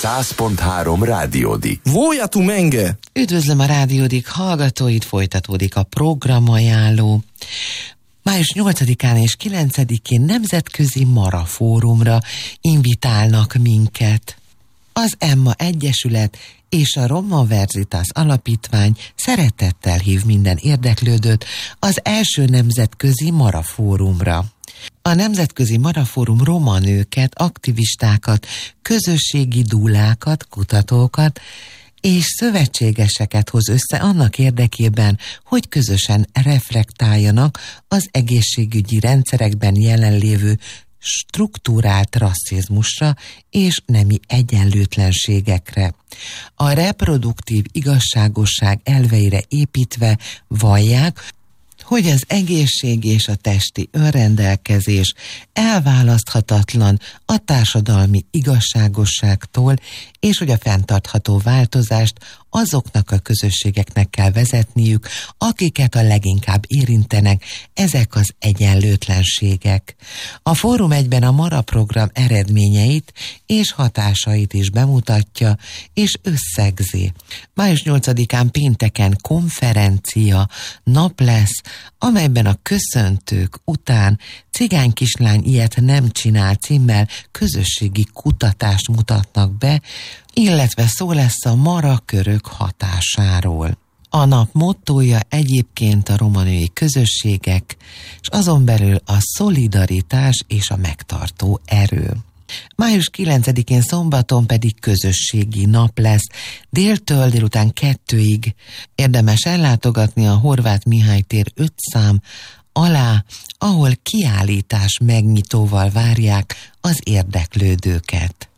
100.3 Rádiódik. Voja tu menge! Üdvözlöm a Rádiódik hallgatóit, folytatódik a programajánló. Május 8-án és 9-én Nemzetközi Mara Fórumra invitálnak minket. Az Emma Egyesület és a Roma Verzitas Alapítvány szeretettel hív minden érdeklődőt az első Nemzetközi Mara Fórumra. A Nemzetközi Mara Fórum roma nőket, aktivistákat, közösségi dúlákat, kutatókat és szövetségeseket hoz össze annak érdekében, hogy közösen reflektáljanak az egészségügyi rendszerekben jelenlévő struktúrált rasszizmusra és nemi egyenlőtlenségekre. A reproduktív igazságosság elveire építve vallják, hogy az egészség és a testi önrendelkezés elválaszthatatlan a társadalmi igazságosságtól, és hogy a fenntartható változást azoknak a közösségeknek kell vezetniük, akiket a leginkább érintenek ezek az egyenlőtlenségek. A fórum egyben a Mara program eredményeit és hatásait is bemutatja és összegzi. Május 8-án pénteken konferencia nap lesz, amelyben a köszöntők után Cigány kislány ilyet nem csinál címmel közösségi kutatást mutatnak be, illetve szó lesz a marakörök hatásáról. A nap mottója egyébként a roma női közösségek, és azon belül a szolidaritás és a megtartó erő. Május 9-én szombaton pedig közösségi nap lesz, déltől délután 2-ig. Érdemes ellátogatni a Horváth Mihály tér 5 szám alá, ahol kiállítás megnyitóval várják az érdeklődőket.